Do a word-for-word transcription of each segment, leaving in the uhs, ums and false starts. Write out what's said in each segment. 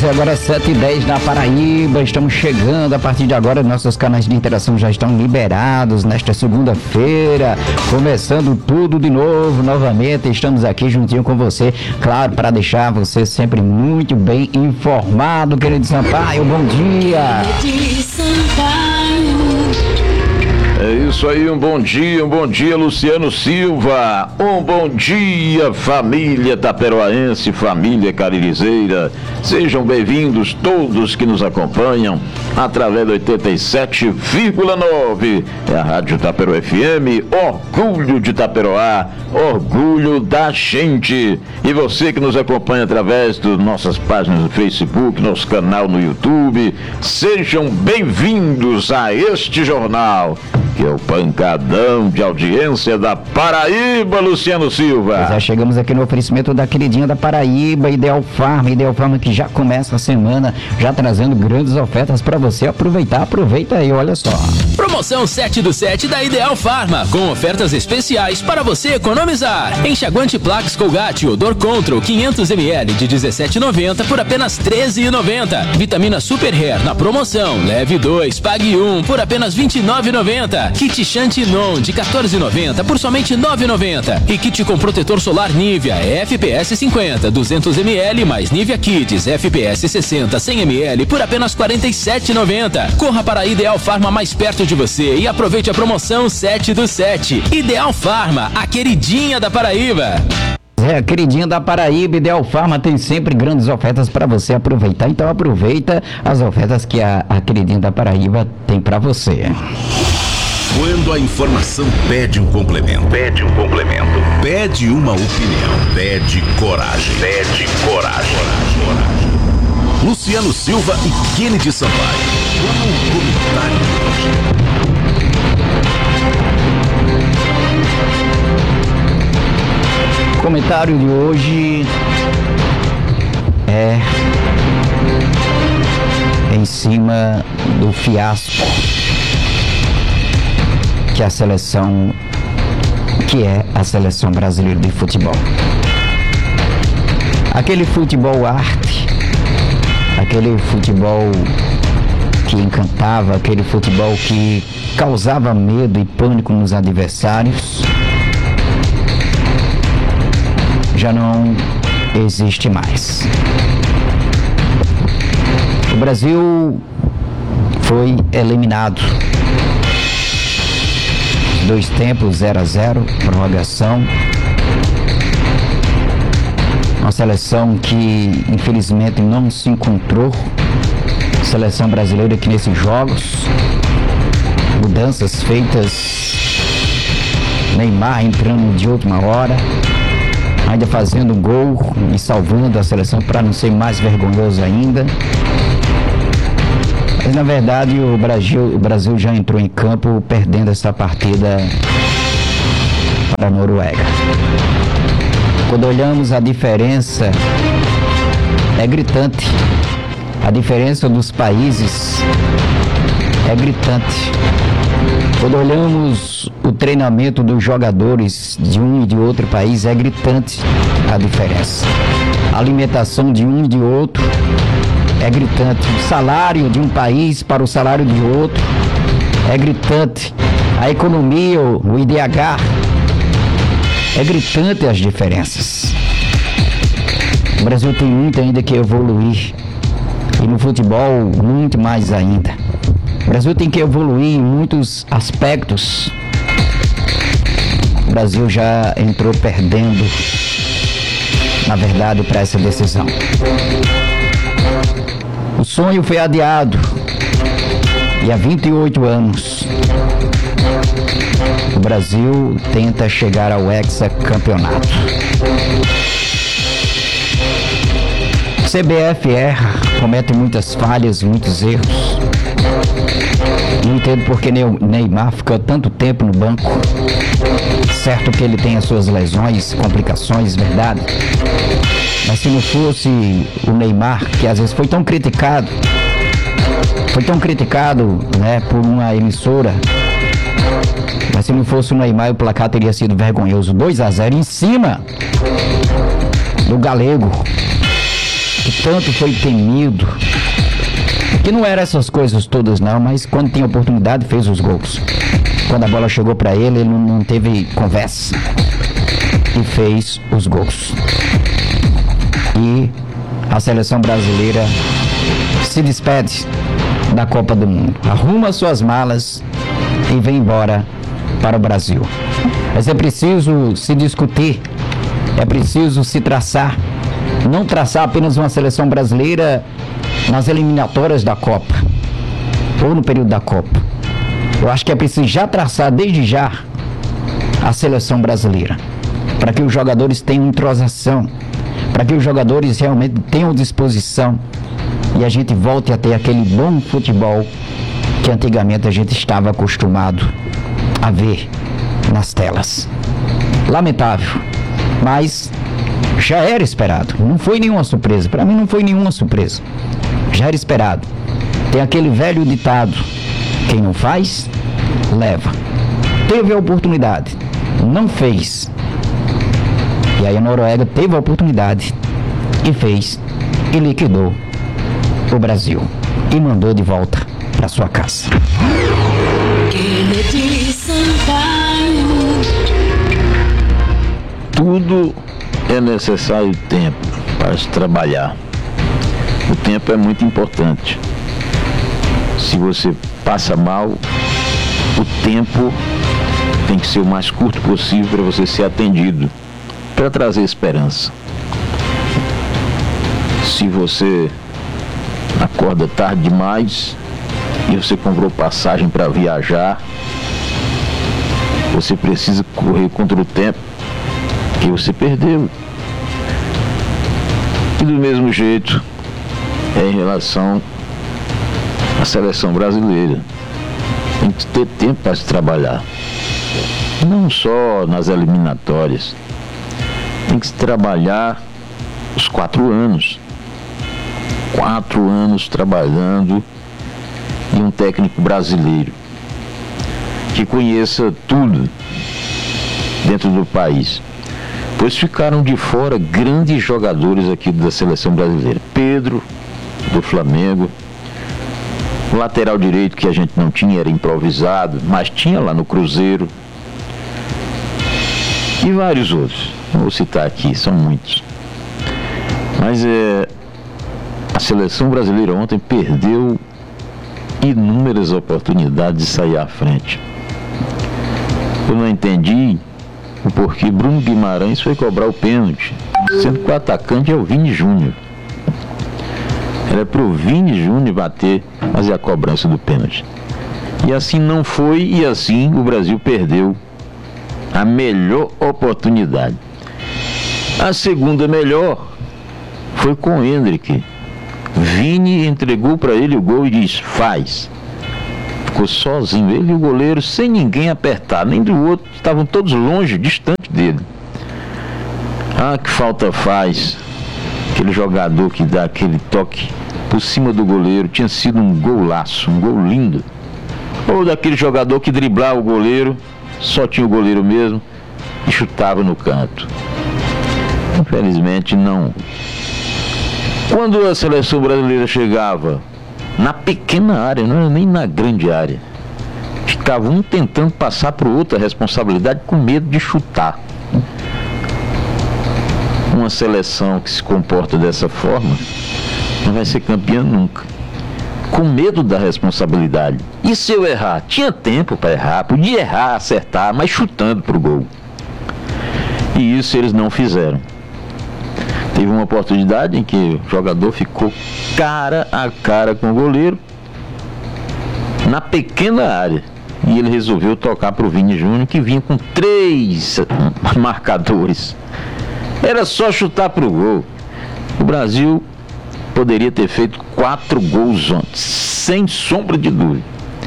dez, agora sete e dez na Paraíba. Estamos chegando a partir de agora. Nossos canais de interação já estão liberados nesta segunda-feira. Começando tudo de novo, novamente. Estamos aqui juntinho com você, claro, para deixar você sempre muito bem informado, querido Sampaio. Bom dia. É isso aí, um bom dia, um bom dia, Luciano Silva. Um bom dia, família taperoaense, família caririzeira. Sejam bem-vindos todos que nos acompanham através do oitenta e sete vírgula nove. É a Rádio Taperoá F M, orgulho de Taperoá, orgulho da gente. E você que nos acompanha através das nossas páginas no Facebook, nosso canal no YouTube, sejam bem-vindos a este jornal, que é o pancadão de audiência da Paraíba, Luciano Silva. Já chegamos aqui no oferecimento da queridinha da Paraíba, Ideal Farma, Ideal Farma que já começa a semana, já trazendo grandes ofertas para você aproveitar. Aproveita aí, olha só. Promoção sete do sete da Ideal Farma, com ofertas especiais para você economizar. Enxaguante Plax Colgate Odor Control quinhentos mililitros de dezessete reais e noventa centavos por apenas treze reais e noventa centavos. Vitamina Super Hair na promoção, leve dois, pague um por apenas vinte e nove reais e noventa centavos. Kit Chantinon de quatorze reais e noventa centavos por somente nove reais e noventa centavos. E kit com protetor solar Nivea F P S cinquenta, duzentos mililitros mais Nivea Kids F P S sessenta, cem mililitros por apenas quarenta e sete reais e noventa centavos. Corra para a Ideal Farma mais perto de você e aproveite a promoção sete do sete. Ideal Farma, a queridinha da Paraíba. É, a queridinha da Paraíba, Ideal Farma tem sempre grandes ofertas para você aproveitar. Então aproveita as ofertas que a, a queridinha da Paraíba tem para você. Quando a informação pede um complemento, pede um complemento, pede uma opinião, pede coragem, pede coragem. coragem. Luciano Silva e Kennedy Sampaio. Qual o comentário de hoje? O comentário de hoje é em cima do fiasco que a seleção, que é a seleção brasileira de futebol. Aquele futebol arte, aquele futebol que encantava, aquele futebol que causava medo e pânico nos adversários, já não existe mais. O Brasil foi eliminado. Dois tempos, zero a zero, prorrogação. Uma seleção que infelizmente não se encontrou. Seleção brasileira que nesses jogos, mudanças feitas, Neymar entrando de última hora, ainda fazendo um gol e salvando a seleção para não ser mais vergonhoso ainda. Mas na verdade o Brasil, o Brasil já entrou em campo perdendo essa partida para a Noruega. Quando olhamos a diferença, é gritante. A diferença dos países é gritante. Quando olhamos o treinamento dos jogadores de um e de outro país, é gritante a diferença. A alimentação de um e de outro é gritante. O salário de um país para o salário de outro é gritante. A economia, o I D H, é gritante as diferenças. O Brasil tem muito ainda que evoluir. E no futebol, muito mais ainda. O Brasil tem que evoluir em muitos aspectos. O Brasil já entrou perdendo, na verdade, para essa decisão. O sonho foi adiado. E há vinte e oito anos, o Brasil tenta chegar ao hexacampeonato. O C B F erra, comete muitas falhas, muitos erros. Não entendo porque Neymar ficou tanto tempo no banco. Certo que ele tem as suas lesões, complicações, verdade. Mas se não fosse o Neymar, que às vezes foi tão criticado, foi tão criticado, né, por uma emissora, mas se não fosse o Neymar, o placar teria sido vergonhoso. dois a zero em cima do galego, que tanto foi temido, que não eram essas coisas todas não, mas quando tinha oportunidade fez os gols. Quando a bola chegou para ele, ele não teve conversa e fez os gols. E a seleção brasileira se despede da Copa do Mundo, arruma suas malas e vem embora para o Brasil. Mas é preciso se discutir, é preciso se traçar, não traçar apenas uma seleção brasileira nas eliminatórias da Copa ou no período da Copa. Eu acho que é preciso já traçar desde já a seleção brasileira, para que os jogadores tenham entrosação, para que os jogadores realmente tenham disposição e a gente volte a ter aquele bom futebol que antigamente a gente estava acostumado a ver nas telas. Lamentável, mas já era esperado, não foi nenhuma surpresa, para mim não foi nenhuma surpresa, já era esperado. Tem aquele velho ditado: quem não faz, leva. Teve a oportunidade, não fez. E aí a Noruega teve a oportunidade e fez, e liquidou o Brasil e mandou de volta para sua casa. Tudo é necessário tempo para se trabalhar. O tempo é muito importante. Se você passa mal, o tempo tem que ser o mais curto possível para você ser atendido, para trazer esperança. Se você acorda tarde demais e você comprou passagem para viajar, você precisa correr contra o tempo que você perdeu. E do mesmo jeito é em relação à seleção brasileira. Tem que ter tempo para se trabalhar, não só nas eliminatórias. Tem que se trabalhar os quatro anos. Quatro anos trabalhando em um técnico brasileiro que conheça tudo dentro do país. Pois ficaram de fora grandes jogadores aqui da seleção brasileira. Pedro, do Flamengo. O lateral direito que a gente não tinha, era improvisado, mas tinha lá no Cruzeiro. E vários outros. Não vou citar aqui, são muitos. Mas é, a seleção brasileira ontem perdeu inúmeras oportunidades de sair à frente. Eu não entendi o porquê Bruno Guimarães foi cobrar o pênalti, sendo que o atacante é o Vini Júnior. Era para o Vini Júnior bater, fazer a cobrança do pênalti. E assim não foi, e assim o Brasil perdeu a melhor oportunidade. A segunda melhor foi com o Hendrick. Vini entregou para ele o gol e disse: faz. Ficou sozinho, ele e o goleiro, sem ninguém apertar, nem do outro, estavam todos longe, distante dele. Ah, que falta faz aquele jogador que dá aquele toque por cima do goleiro. Tinha sido um golaço, um gol lindo. Ou daquele jogador que driblava o goleiro, só tinha o goleiro mesmo e chutava no canto. Infelizmente não. Quando a seleção brasileira chegava na pequena área, não era nem na grande área, ficava um tentando passar para o outro a responsabilidade, com medo de chutar. Uma seleção que se comporta dessa forma não vai ser campeã nunca, com medo da responsabilidade. E se eu errar? Tinha tempo para errar, podia errar, acertar, mas chutando para o gol. E isso eles não fizeram. Teve uma oportunidade em que o jogador ficou cara a cara com o goleiro na pequena área, e ele resolveu tocar para o Vini Júnior, que vinha com três marcadores. Era só chutar para o gol. O Brasil poderia ter feito quatro gols ontem, sem sombra de dúvida,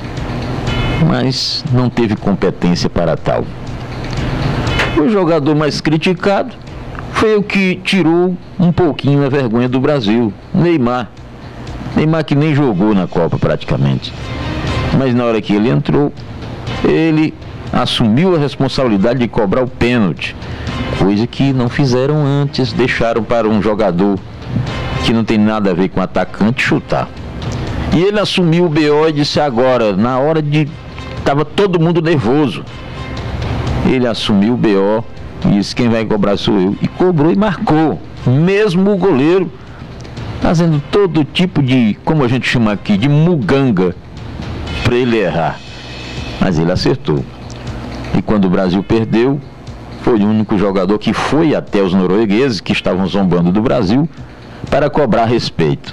mas não teve competência para tal. O jogador mais criticado foi o que tirou um pouquinho a vergonha do Brasil, Neymar. Neymar que nem jogou na Copa praticamente. Mas na hora que ele entrou, ele assumiu a responsabilidade de cobrar o pênalti, coisa que não fizeram antes, deixaram para um jogador que não tem nada a ver com atacante, chutar. E ele assumiu o B O e disse agora, na hora de... Estava todo mundo nervoso. Ele assumiu o B O e disse, quem vai cobrar sou eu. E cobrou e marcou. Mesmo o goleiro fazendo todo tipo de, como a gente chama aqui, de muganga para ele errar. Mas ele acertou. E quando o Brasil perdeu, foi o único jogador que foi até os noruegueses que estavam zombando do Brasil para cobrar respeito.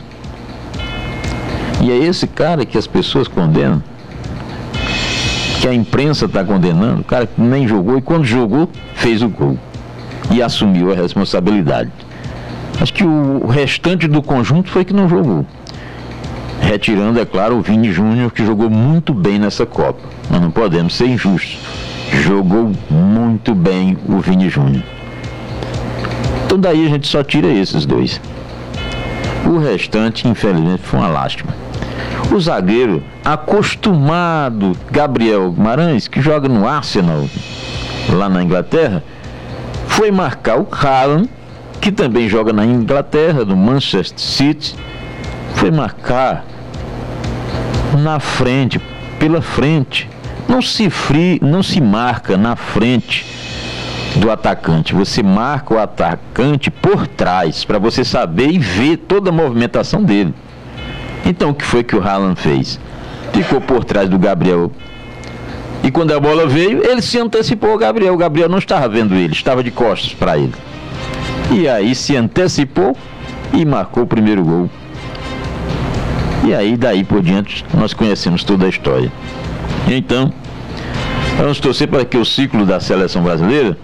E é esse cara que as pessoas condenam, que a imprensa está condenando, o cara que nem jogou e quando jogou, fez o gol e assumiu a responsabilidade. Acho que o restante do conjunto foi que não jogou. Retirando, é claro, o Vini Júnior, que jogou muito bem nessa Copa. Nós não podemos ser injustos. Jogou muito bem o Vini Júnior. Então daí a gente só tira esses dois. O restante, infelizmente, foi uma lástima. O zagueiro acostumado, Gabriel Guimarães, que joga no Arsenal, lá na Inglaterra, foi marcar o Haaland, que também joga na Inglaterra, no Manchester City, foi marcar na frente, pela frente. Não se fri, não se marca na frente do atacante, você marca o atacante por trás, para você saber e ver toda a movimentação dele. Então o que foi que o Haaland fez? Ficou por trás do Gabriel. E quando a bola veio, ele se antecipou ao Gabriel. O Gabriel não estava vendo ele, estava de costas para ele. E aí se antecipou e marcou o primeiro gol. E aí daí por diante nós conhecemos toda a história. Então, vamos torcer para que o ciclo da seleção brasileira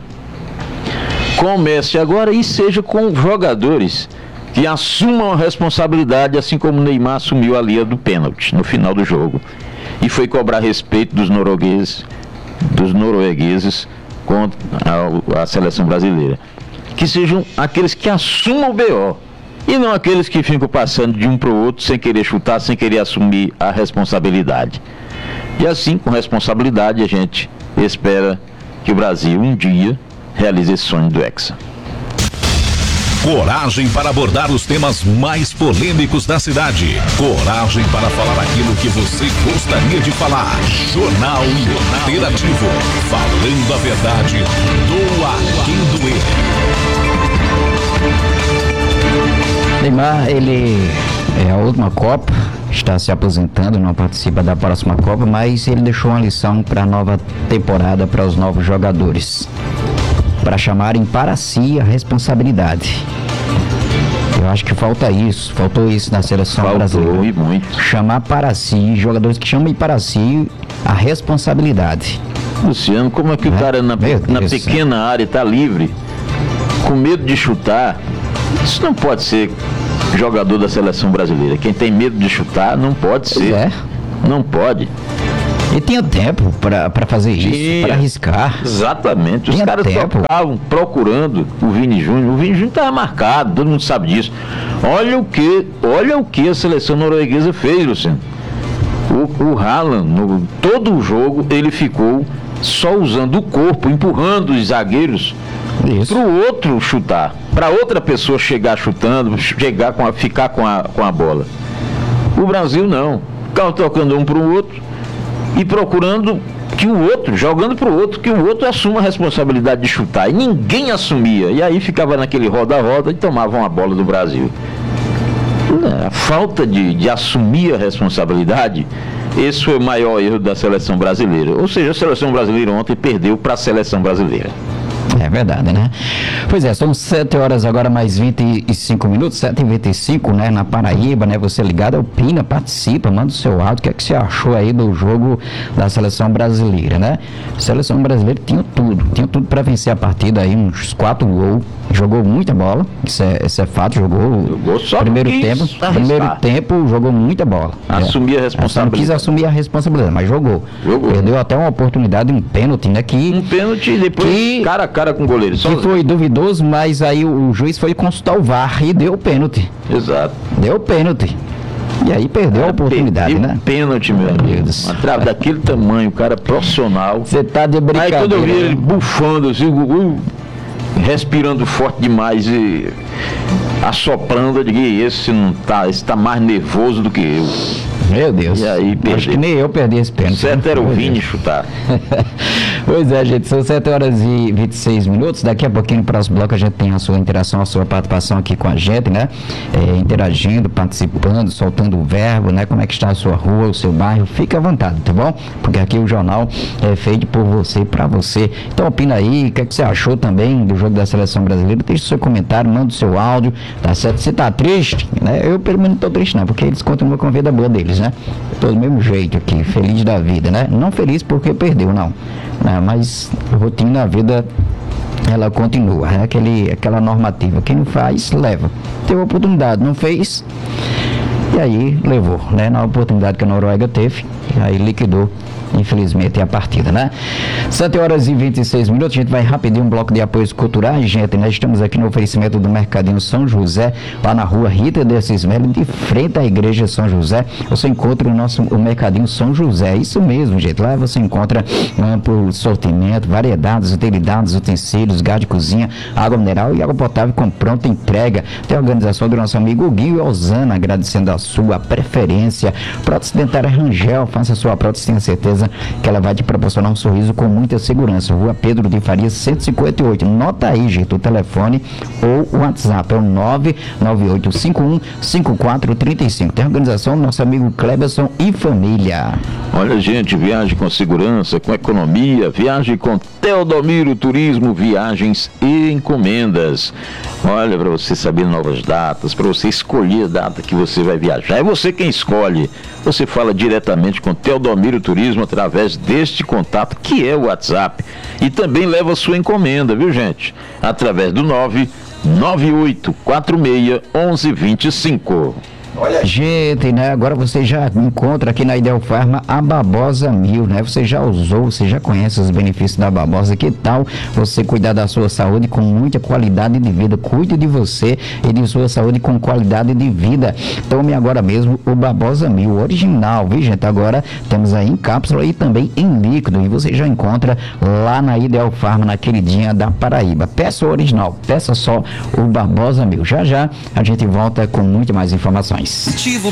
comece agora e seja com jogadores que assumam a responsabilidade, assim como o Neymar assumiu a linha do pênalti no final do jogo e foi cobrar respeito dos noruegueses, dos noruegueses contra a, a seleção brasileira. Que sejam aqueles que assumam o B O e não aqueles que ficam passando de um para o outro sem querer chutar, sem querer assumir a responsabilidade. E assim, com responsabilidade, a gente espera que o Brasil um dia realize esse sonho do Hexa. Coragem para abordar os temas mais polêmicos da cidade. Coragem para falar aquilo que você gostaria de falar. Jornal Interativo. Falando a verdade, doa quem doer. Neymar, ele é a última Copa, está se aposentando, não participa da próxima Copa, mas ele deixou uma lição para a nova temporada, para os novos jogadores, para chamarem para si a responsabilidade. Eu acho que falta isso, faltou isso na seleção Faltou brasileira. E muito. Chamar para si, jogadores que chamem para si a responsabilidade. Luciano, como é que o É? cara na, Meu na Deus pequena área está livre, com medo de chutar? Isso não pode ser jogador da seleção brasileira. Quem tem medo de chutar não pode Pois ser. é. Não pode. E tinha tempo para fazer isso, Tinha. para arriscar. Exatamente. Os Tinha caras tempo. tocavam procurando o Vini Júnior. O Vini Júnior estava marcado, todo mundo sabe disso. Olha o que, olha o que a seleção norueguesa fez, Luciano. O, o Haaland, no, todo o jogo, ele ficou só usando o corpo, empurrando os zagueiros Isso. para o outro chutar, para outra pessoa chegar chutando, chegar com a, ficar com a, com a bola. O Brasil não, ficava tocando um para o outro e procurando que o outro, jogando para o outro, que o outro assuma a responsabilidade de chutar, e ninguém assumia, e aí ficava naquele roda-roda e tomavam a bola do Brasil. A falta de, de assumir a responsabilidade, esse foi o maior erro da seleção brasileira. Ou seja, a seleção brasileira ontem perdeu para a seleção brasileira. É verdade, né? Pois é, são sete horas agora, mais vinte e cinco minutos, sete e vinte e cinco, né? Na Paraíba, né? Você ligado, opina, participa, manda o seu áudio. O que é que você achou aí do jogo da seleção brasileira, né? A seleção brasileira tinha tudo, tinha tudo para vencer a partida aí, uns quatro gols. Jogou muita bola, isso é, isso é fato, jogou. Jogou só primeiro quis tempo, arriscar. primeiro tempo jogou muita bola. Assumir a É, responsabilidade. só não quis assumir a responsabilidade, mas jogou. Jogou. Perdeu até uma oportunidade, um pênalti, né? Que, Um pênalti e depois Que- cara a cara com o goleiro. Só... que foi duvidoso, mas aí o, o juiz foi consultar o V A R e deu o pênalti. Exato. Deu o pênalti. E aí perdeu a oportunidade, Perdeu né? um pênalti, meu Meu amigo. Deus do céu. Uma trave daquele tamanho, o cara profissional. Você tá de Aí brincadeira. quando eu vi ele né? bufando, assim, uh, uh, respirando forte demais e assoprando, eu digo, esse não tá, esse tá mais nervoso do que eu. Meu Deus. E aí, acho que nem eu perdi esse pênalti. Certo era o Vini chutar. Pois é, gente, são sete horas e vinte e seis minutos. Daqui a pouquinho, no próximo bloco, a gente tem a sua interação, a sua participação aqui com a gente, né? É, interagindo, participando, soltando o verbo, né? Como é que está a sua rua, o seu bairro? Fica à vontade, tá bom? Porque aqui o jornal é feito por você, para você. Então, opina aí, o que, é que você achou também do jogo da Seleção Brasileira? Deixe o seu comentário, manda o seu áudio, tá certo? Você tá triste, né? Eu, pelo menos, não tô triste, não, porque eles continuam com a vida boa deles, né? Tô do mesmo jeito aqui, feliz da vida, né? Não feliz porque perdeu, não. Né? Mas a rotina da vida, ela continua, né? Aquele, aquela normativa. Quem não faz, leva. Teve oportunidade, não fez, e aí levou, né? Na oportunidade que a Noruega teve, aí liquidou, infelizmente, a partida, né? sete horas e vinte e seis minutos, a gente vai rapidinho um bloco de apoios culturais, gente. Nós estamos aqui no oferecimento do Mercadinho São José, lá na rua Rita de Assis Melo, de frente à Igreja São José. Você encontra o nosso o Mercadinho São José, isso mesmo, gente. Lá você encontra um amplo sortimento, variedades, utilidades, utensílios, gás de cozinha, água mineral e água potável com pronta entrega. Tem a organização do nosso amigo Guinho e Osana, agradecendo a sua preferência. Prótese dentária Rangel, faça a sua prótese, tenha certeza que ela vai te proporcionar um sorriso com muita segurança. Rua Pedro de Faria, cento e cinquenta e oito. Nota aí, gente, o telefone ou o WhatsApp é o nove nove oito cinco um cinco quatro três cinco. Tem a organização do nosso amigo Cleberson e família. Olha, gente, viagem com segurança, com economia, viagem com Teodomiro Turismo, viagens e encomendas. Olha, para você saber novas datas, para você escolher a data que você vai viajar. É você quem escolhe. Você fala diretamente com Teodomiro Turismo através deste contato que é o WhatsApp. E também leva a sua encomenda, viu, gente? Através do nove nove oito quatro seis um um dois cinco. Olha, gente, né? Agora você já encontra aqui na Ideal Farma a Babosa Mil, né? Você já usou, você já conhece os benefícios da Babosa. Que tal você cuidar da sua saúde com muita qualidade de vida? Cuide de você e de sua saúde com qualidade de vida. Tome agora mesmo o Babosa Mil original, viu, gente? Agora temos aí em cápsula e também em líquido. E você já encontra lá na Ideal Farma, na queridinha da Paraíba. Peça o original, peça só o Babosa Mil. Já já a gente volta com muito mais informações. Ativo